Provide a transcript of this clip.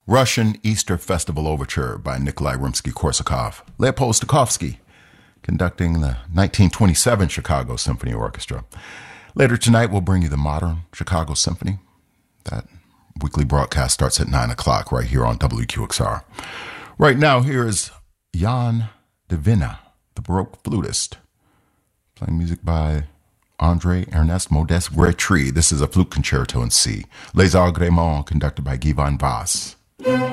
Russian Easter Festival Overture by Nikolai Rimsky-Korsakov. Leopold Stokowski conducting the 1927 Chicago Symphony Orchestra. Later tonight, we'll bring you the modern Chicago Symphony. That weekly broadcast starts at 9 o'clock right here on WQXR. Right now, here is Jan Devina, the Baroque flutist, playing music by André Ernest Modeste Grétry. This is a flute concerto in C. Les Agréments, conducted by Guy van Vass.